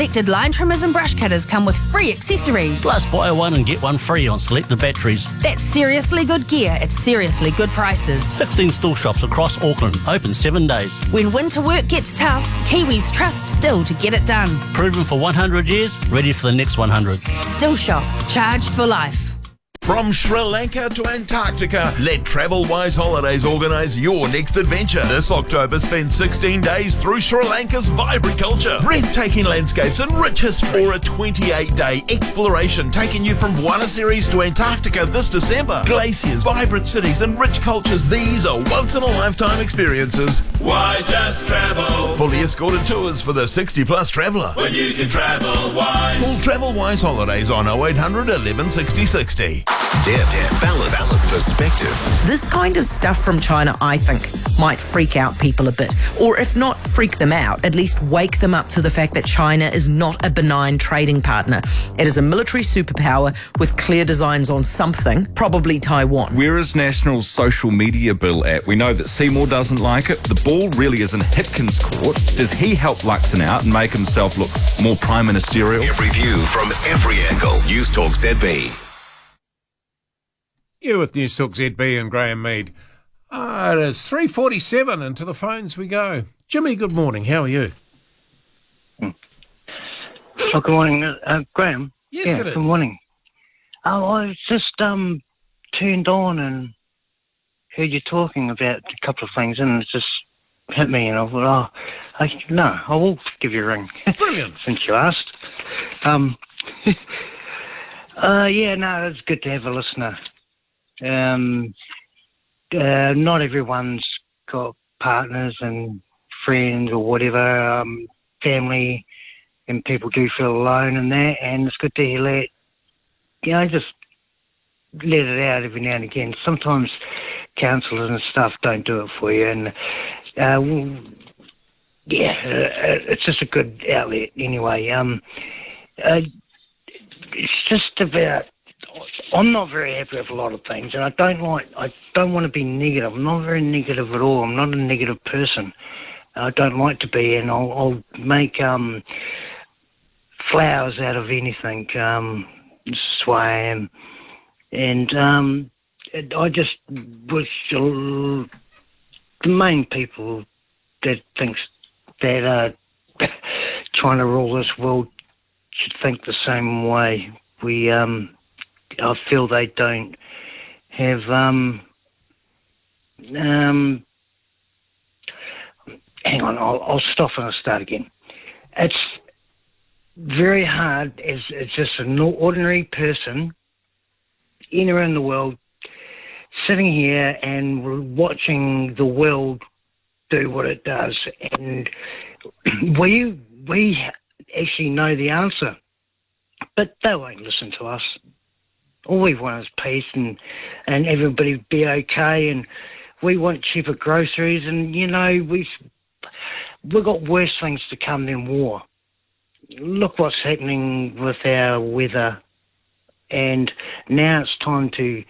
Selected line trimmers and brush cutters come with free accessories. Plus, buy one and get one free on selected batteries. That's seriously good gear at seriously good prices. 16 store shops across Auckland, open 7 days. When winter work gets tough, Kiwis trust Still to get it done. Proven for 100 years, ready for the next 100. Still Shop, charged for life. From Sri Lanka to Antarctica, let TravelWise Holidays organise your next adventure. This October, spend 16 days through Sri Lanka's vibrant culture, breathtaking landscapes and rich history, or a 28-day exploration taking you from Buenos Aires to Antarctica this December. Glaciers, vibrant cities and rich cultures, these are once-in-a-lifetime experiences. Why just travel? Fully escorted tours for the 60-plus traveller. When you can travel wise. Call TravelWise Holidays on 0800 11 60 60. Depth, balance, perspective. This kind of stuff from China, I think, might freak out people a bit. Or if not freak them out, at least wake them up to the fact that China is not a benign trading partner. It is a military superpower with clear designs on something, probably Taiwan. Where is National's social media bill at? We know that Seymour doesn't like it. The ball really is in Hitkin's court. Does he help Luxon out and make himself look more prime ministerial? Every view from every angle. News Talk ZB. You with News Talk ZB and Graham Mead. It is 3:47 and to the phones we go. Jimmy, good morning. How are you? Oh, good morning, Graham. Yes, it is. Good morning. I was just turned on and heard you talking about a couple of things, and it just hit me, and I thought, I will give you a ring. Brilliant. Since you asked. It's good to have a listener. Not everyone's got partners and friends or whatever, family, and people do feel alone in that, and it's good to hear that, just let it out every now and again. Sometimes counsellors and stuff don't do it for you, and it's just a good outlet anyway. It's just about, I'm not very happy with a lot of things, and I don't want to be negative. I'm not very negative at all. I'm not a negative person. I don't like to be, and I'll make flowers out of anything. This is why I am. And I just wish the main people that thinks that are trying to rule this world should think the same way. I feel they don't have hang on, I'll stop and I'll start again. It's very hard as just an ordinary person anywhere in the world sitting here and watching the world do what it does, and we actually know the answer, but they won't listen to us. All we want is peace and everybody be okay, and we want cheaper groceries, and we've got worse things to come than war. Look what's happening with our weather, and now it's time to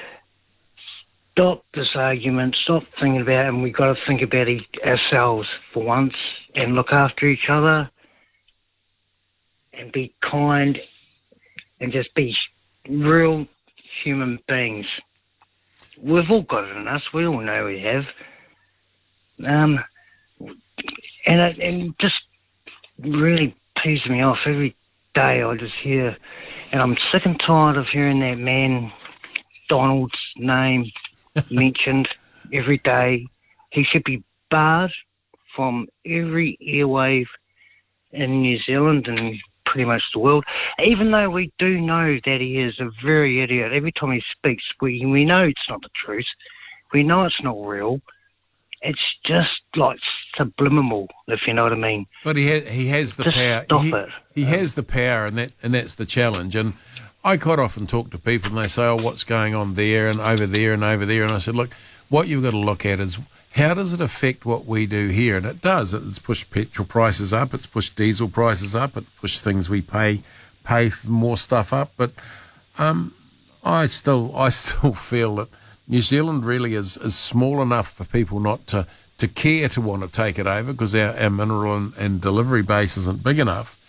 stop this argument, stop thinking about it, and we've got to think about ourselves for once and look after each other and be kind and just be real human beings. We've all got it in us. We all know we have. And it just really pees me off every day. I just hear, and I'm sick and tired of hearing that man Donald's name mentioned every day. He should be barred from every airwave in New Zealand and pretty much the world, even though we do know that he is a very idiot. Every time he speaks, we know it's not the truth. We know it's not real. It's just like subliminal, if you know what I mean. But he has the just power. Stop it. He has the power, and that's the challenge. And I quite often talk to people, and they say, "Oh, what's going on there and over there and over there?" And I said, "Look, what you've got to look at is how does it affect what we do here?" And it does. It's pushed petrol prices up. It's pushed diesel prices up. It's pushed things we pay for more stuff up. But I still feel that New Zealand really is small enough for people not to care to want to take it over, because our mineral and delivery base isn't big enough.